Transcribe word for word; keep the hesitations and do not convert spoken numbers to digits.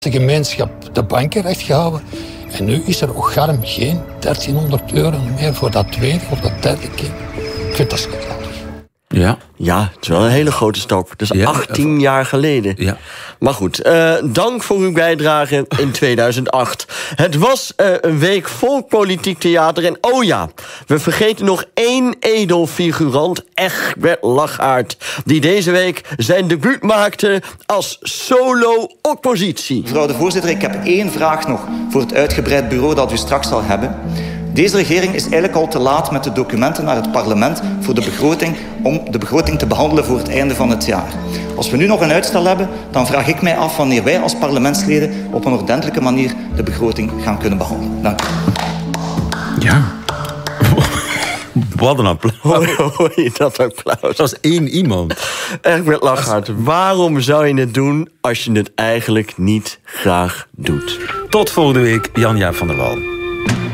De gemeenschap de banken recht gehouden. En nu is er ook garm geen dertienhonderd euro meer voor dat tweede of dat derde kind. Ik vind dat schandalig. Ja. Ja, het is wel een hele grote stap. Dat is Ja, achttien jaar geleden. Ja. Maar goed, uh, dank voor uw bijdrage in tweeduizend acht. Het was uh, een week vol politiek theater. En oh ja, we vergeten nog één edelfigurant, Egbert Lachaert, die deze week zijn debuut maakte als solo-oppositie. Mevrouw de voorzitter, ik heb één vraag nog voor het uitgebreid bureau dat u straks zal hebben. Deze regering is eigenlijk al te laat met de documenten naar het parlement voor de begroting, om de begroting te behandelen voor het einde van het jaar. Als we nu nog een uitstel hebben, dan vraag ik mij af wanneer wij als parlementsleden op een ordentelijke manier de begroting gaan kunnen behandelen. Dank u. Ja. Wat een applaus. Hoor je dat applaus? Dat was één iemand. Egbert Lachaert, waarom zou je het doen als je het eigenlijk niet graag doet? Tot volgende week, Jan-Jaap van der Wal.